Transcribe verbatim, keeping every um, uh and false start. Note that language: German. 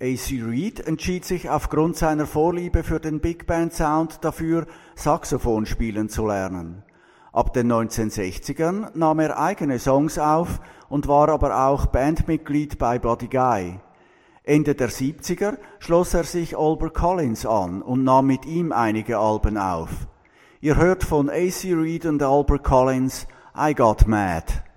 A C Reed entschied sich aufgrund seiner Vorliebe für den Big Band Sound dafür, Saxophon spielen zu lernen. Ab den neunzehnhundertsechzigern nahm er eigene Songs auf und war aber auch Bandmitglied bei Buddy Guy. Ende der siebziger schloss er sich Albert Collins an und nahm mit ihm einige Alben auf. Ihr hört von A C Reed und Albert Collins I Got Mad.